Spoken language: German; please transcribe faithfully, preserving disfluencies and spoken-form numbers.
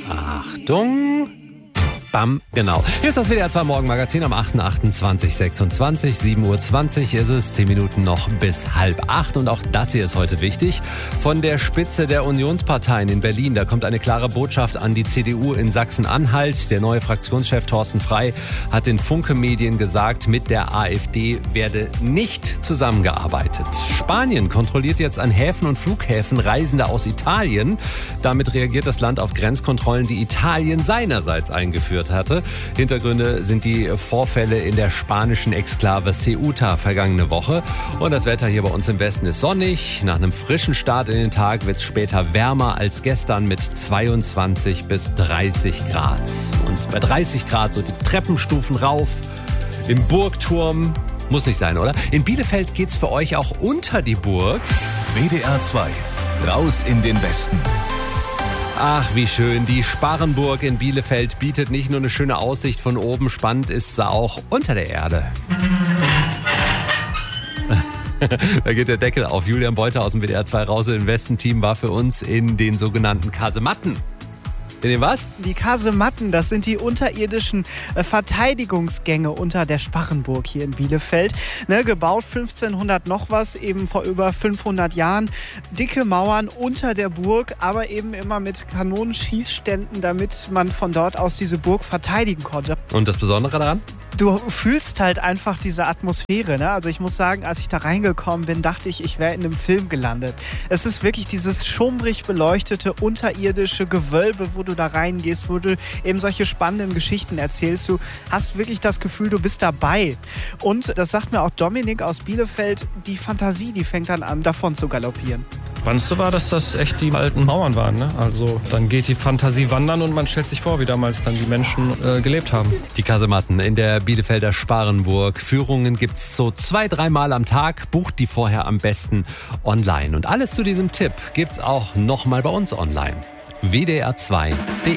Achtung. Bam, genau. Hier ist das W D R zwei Morgenmagazin am achter achter zweitausendsechsundzwanzig. sieben Uhr zwanzig ist es, zehn Minuten noch bis halb acht. Und auch das hier ist heute wichtig. Von der Spitze der Unionsparteien in Berlin, da kommt eine klare Botschaft an die C D U in Sachsen-Anhalt. Der neue Fraktionschef Thorsten Frey hat den Funke-Medien gesagt, mit der AfD werde nicht zusammengearbeitet. Spanien kontrolliert jetzt an Häfen und Flughäfen Reisende aus Italien. Damit reagiert das Land auf Grenzkontrollen, die Italien seinerseits eingeführt hatte. Hintergründe sind die Vorfälle in der spanischen Exklave Ceuta vergangene Woche. Und das Wetter hier bei uns im Westen ist sonnig. Nach einem frischen Start in den Tag wird es später wärmer als gestern mit zweiundzwanzig bis dreißig Grad. Und bei dreißig Grad so die Treppenstufen rauf im Burgturm. Muss nicht sein, oder? In Bielefeld geht's für euch auch unter die Burg. W D R zwei. Raus in den Westen. Ach, wie schön. Die Sparrenburg in Bielefeld bietet nicht nur eine schöne Aussicht von oben, spannend ist sie auch unter der Erde. Da geht der Deckel auf. Julian Beuter aus dem W D R zwei Raus in den Westen-Team war für uns in den sogenannten Kasematten. In den was? Die Kasematten, das sind die unterirdischen äh, Verteidigungsgänge unter der Sparrenburg hier in Bielefeld. Ne, gebaut fünfzehnhundert noch was, eben vor über fünfhundert Jahren. Dicke Mauern unter der Burg, aber eben immer mit Kanonenschießständen, damit man von dort aus diese Burg verteidigen konnte. Und das Besondere daran? Du fühlst halt einfach diese Atmosphäre. Ne? Also ich muss sagen, als ich da reingekommen bin, dachte ich, ich wäre in einem Film gelandet. Es ist wirklich dieses schummrig beleuchtete, unterirdische Gewölbe, wo du da reingehst, wo du eben solche spannenden Geschichten erzählst. Du hast wirklich das Gefühl, du bist dabei. Und das sagt mir auch Dominik aus Bielefeld, die Fantasie, die fängt dann an, davon zu galoppieren. Spannendste war, dass das echt die alten Mauern waren. Ne? Also dann geht die Fantasie wandern und man stellt sich vor, wie damals dann die Menschen äh, gelebt haben. Die Kasematten in der Bielefelder Sparrenburg. Führungen gibt's so zwei, dreimal am Tag. Bucht die vorher am besten online. Und alles zu diesem Tipp gibt's auch nochmal bei uns online. W D R zwei punkt de